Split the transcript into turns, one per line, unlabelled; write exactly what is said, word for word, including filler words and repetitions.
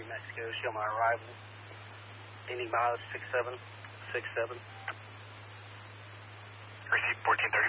three Mexico, show my arrival. Ending mileage six seven six seven.
Receive fourteen thirty.